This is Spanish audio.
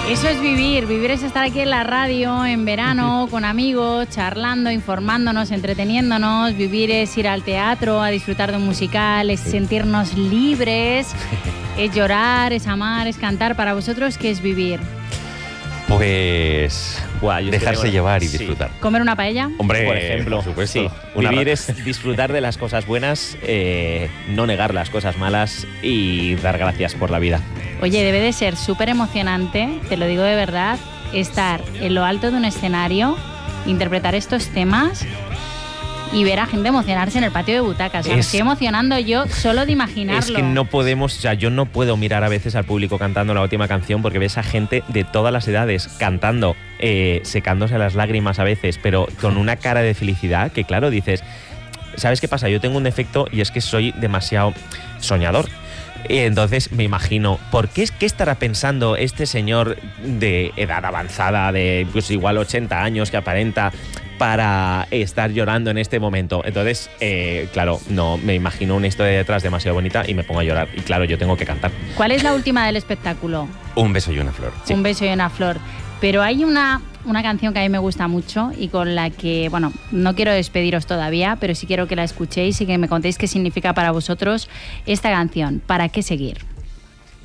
Eso es vivir. Vivir es estar aquí en la radio, en verano, con amigos, charlando, informándonos, entreteniéndonos. Vivir es ir al teatro, a disfrutar de un musical, es sentirnos libres, es llorar, es amar, es cantar. Para vosotros, ¿qué es vivir? Pues dejarse llevar y disfrutar. ¿Comer una paella? Hombre, por ejemplo, por supuesto. Sí. Vivir es disfrutar de las cosas buenas, no negar las cosas malas y dar gracias por la vida. Oye, debe de ser súper emocionante, te lo digo de verdad, estar en lo alto de un escenario, interpretar estos temas y ver a gente emocionarse en el patio de butacas. O sea, me estoy emocionando yo solo de imaginarlo. Es que no podemos, o sea, yo no puedo mirar a veces al público cantando la última canción porque ves a gente de todas las edades cantando, secándose las lágrimas a veces, pero con una cara de felicidad que, claro, dices, ¿sabes qué pasa? Yo tengo un defecto y es que soy demasiado soñador. Entonces me imagino, ¿qué estará pensando este señor de edad avanzada, de pues igual 80 años que aparenta, para estar llorando en este momento? Entonces, claro, no, me imagino una historia detrás demasiado bonita y me pongo a llorar. Y claro, yo tengo que cantar. ¿Cuál es la última del espectáculo? Un beso y una flor. Sí. Un beso y una flor. Pero hay una canción que a mí me gusta mucho y con la que, bueno, no quiero despediros todavía, pero sí quiero que la escuchéis y que me contéis qué significa para vosotros esta canción. ¿Para qué seguir?